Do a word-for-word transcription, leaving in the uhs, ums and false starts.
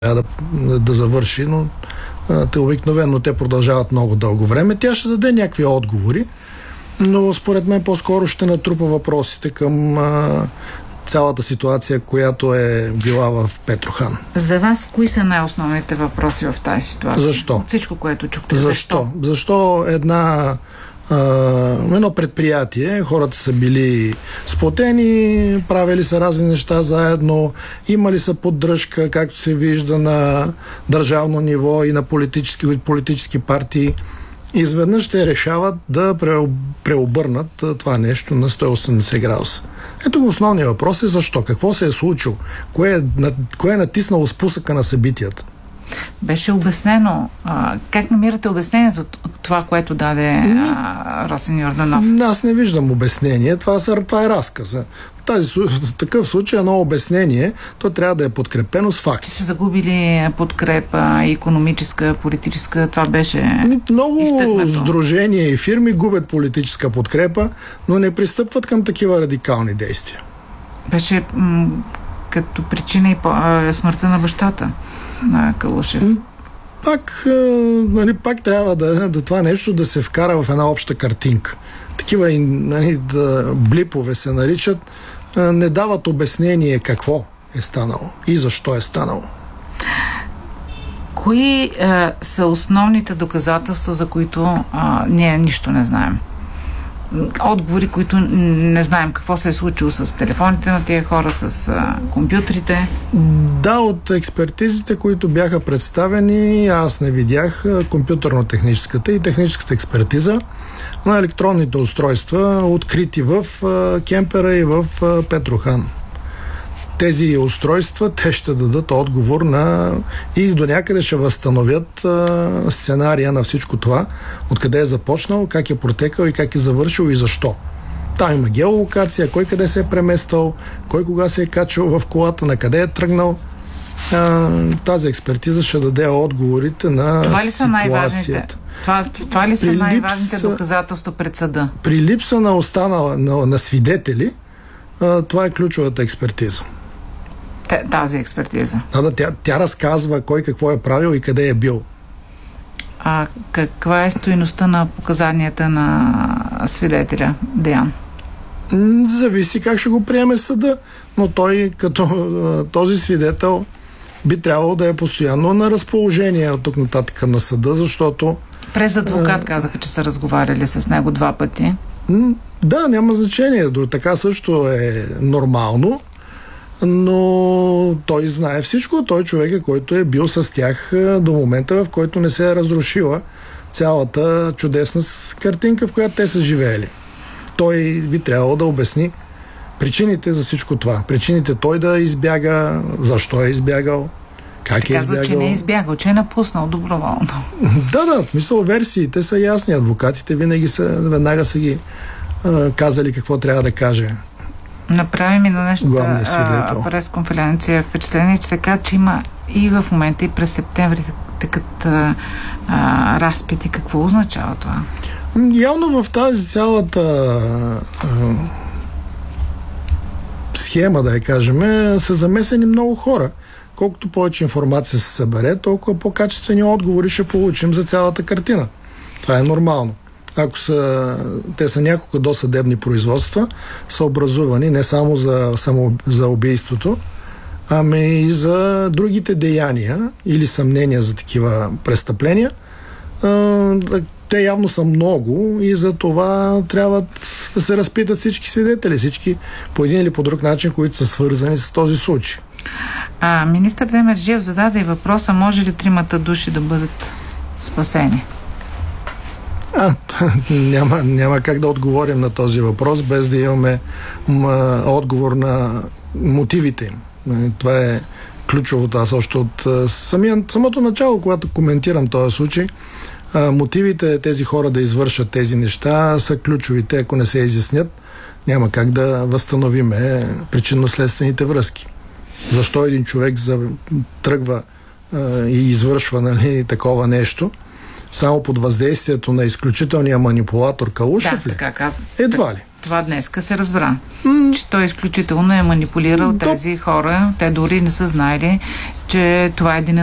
да, да завърши, но те обикновено те продължават много дълго време. Тя ще даде някакви отговори, но според мен по-скоро ще натрупа въпросите към а, цялата ситуация, която е била в Петрохан. За вас, кои са най-основните въпроси в тази ситуация? Защо? От всичко, което чухте. Защо? Защо, Защо една Uh, едно предприятие, хората са били сплотени, правили са разни неща заедно, имали са поддръжка, както се вижда на държавно ниво и на политически, политически партии. Изведнъж те решават да преобърнат това нещо на сто и осемдесет градуса. Ето основният въпрос е защо? Какво се е случило? Кое е, кое е натиснало спусъка на събитията? Беше обяснено. А, как намирате обяснението това, което даде а, Росен Йорданов? Аз не виждам обяснение. Това, са, това е разказа. В, тази, в такъв случай едно обяснение, то трябва да е подкрепено с факти. Че са загубили подкрепа, икономическа, политическа, това беше много изтъкнато. Сдружения и фирми губят политическа подкрепа, но не пристъпват към такива радикални действия. Беше м- като причина и по- а, смъртта на бащата на Калушев. Пак, нали, пак трябва да, да това нещо да се вкара в една обща картинка. Такива, нали, да, блипове се наричат, не дават обяснение какво е станало и защо е станало. Кои е, са основните доказателства, за които е, ние нищо не знаем? Отговори, които не знаем какво се е случило с телефоните на тия хора, с а, компютрите. Да, от експертизите, които бяха представени, аз не видях компютърно-техническата и техническата експертиза на електронните устройства, открити в а, Кемпера и в а, Петрохан. Тези устройства, те ще дадат отговор на и до някъде ще възстановят а, сценария на всичко това, откъде е започнал, как е протекал и как е завършил и защо. Там има геолокация, кой къде се е премествал, кой кога се е качал в колата, на къде е тръгнал. А, тази експертиза ще даде отговорите на това ли са ситуацията. Това, това ли са при най-важните липса, доказателства пред съда? При липса на останала на, на свидетели, а, това е ключовата експертиза. Тази експертиза. Да, да, тя, тя разказва кой какво е правил и къде е бил. А каква е стойността на показанията на свидетеля Деян? Зависи как ще го приеме съда, но той като този свидетел би трябвало да е постоянно на разположение от тук нататък на съда, защото... През адвокат казаха, че са разговаряли с него два пъти. Да, няма значение. До така също е нормално, но той знае всичко. Той човек е, който е бил с тях до момента, в който не се е разрушила цялата чудесна картинка, в която те са живеели. Той би трябвало да обясни причините за всичко това. Причините той да избяга, защо е избягал, как Се е казва, избягал. че не е избягал, че е напуснал доброволно. Да, да, в смисъл версиите са ясни. Адвокатите винаги са, веднага са ги а, казали какво трябва да каже. Направи ми на днешната пресконференция впечатление, че така, че има и в момента, и през септември такът а, а, разпити. Какво означава това? Явно в тази цялата а, схема, да я кажем, са замесени много хора. Колкото повече информация се събере, толкова по-качествени отговори ще получим за цялата картина. Това е нормално. Ако са, те са няколко досъдебни производства, са образувани не само за, само за убийството, ами и за другите деяния или съмнения за такива престъпления. Те явно са много и за това трябва да се разпитат всички свидетели, всички по един или по друг начин, които са свързани с този случай. А, министър Демерджиев зададе и въпроса, може ли тримата души да бъдат спасени? А, няма, няма как да отговорим на този въпрос, без да имаме м, отговор на мотивите им. Това е ключовото. Аз още от самия, самото начало, когато коментирам този случай, а, мотивите тези хора да извършат тези неща са ключовите. Ако не се изяснят, няма как да възстановиме причинно-следствените връзки. Защо един човек за, тръгва а, и извършва, нали, такова нещо, само под въздействието на изключителния манипулатор Калушев да, ли? Така каза. Едва ли. Това днеска се разбра, mm. че той изключително е манипулирал То... тези хора. Те дори не са знаели, че това е един